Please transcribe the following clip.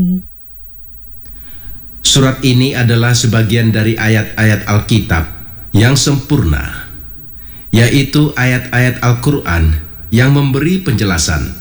Surat ini adalah sebagian dari ayat-ayat Alkitab yang sempurna, yaitu ayat-ayat Al-Quran yang memberi penjelasan